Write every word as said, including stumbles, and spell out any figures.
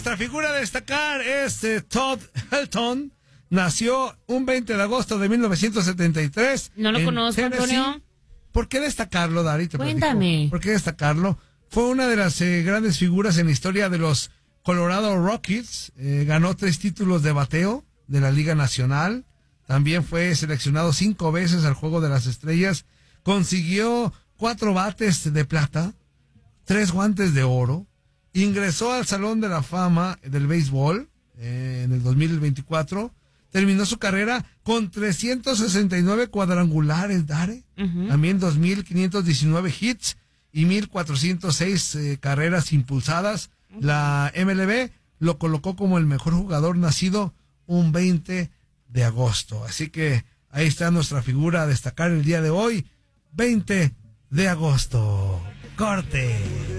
nuestra figura a destacar es eh, Todd Helton. Nació un veinte de agosto de mil novecientos setenta y tres. No lo en conozco, Tennessee. Antonio. ¿Por qué destacarlo, Dari? Te Cuéntame. platico. ¿Por qué destacarlo? Fue una de las eh, grandes figuras en la historia de los Colorado Rockies. Eh, ganó tres títulos de bateo de la Liga Nacional. También fue seleccionado cinco veces al Juego de las Estrellas. Consiguió cuatro bates de plata, tres guantes de oro. Ingresó al Salón de la Fama del Béisbol eh, en el dos mil veinticuatro. Terminó su carrera con trescientos sesenta y nueve cuadrangulares, Dare. Uh-huh. También dos mil quinientos diecinueve hits y mil cuatrocientos seis eh, carreras impulsadas. Uh-huh. La M L B lo colocó como el mejor jugador nacido un veinte de agosto. Así que ahí está nuestra figura a destacar el día de hoy, veinte de agosto. Corte.